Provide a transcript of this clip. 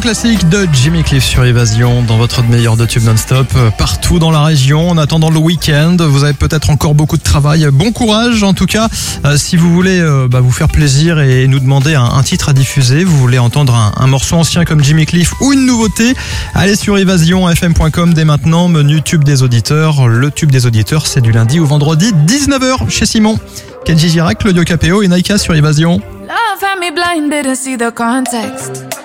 classique de Jimmy Cliff sur Évasion dans votre meilleur de tube non-stop partout dans la région. En attendant le week-end, vous avez peut-être encore beaucoup de travail. Bon courage en tout cas. Si vous voulez vous faire plaisir et nous demander un titre à diffuser, vous voulez entendre un morceau ancien comme Jimmy Cliff ou une nouveauté, allez sur évasionfm.com dès maintenant. Menu tube des auditeurs. Le tube des auditeurs, c'est du lundi au vendredi 19h chez Simon. Kenji Girac, Claudio Capéo et Naika sur Évasion. Love had me blind, didn't see the context.